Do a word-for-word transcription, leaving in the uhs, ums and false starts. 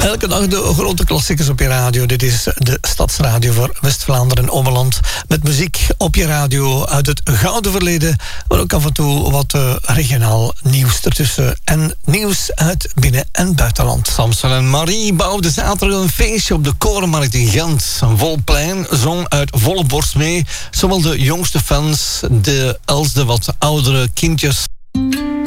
Elke dag de grote klassiekers op je radio. Dit is de Stadsradio voor West-Vlaanderen en Ommeland. Met muziek op je radio uit het gouden verleden. Maar ook af en toe wat uh, regionaal nieuws ertussen. En nieuws uit binnen- en buitenland. Samson en Marie bouwden zaterdag een feestje op de Korenmarkt in Gent. Een vol plein zong uit volle borst mee. Zowel de jongste fans de, als de wat oudere kindjes.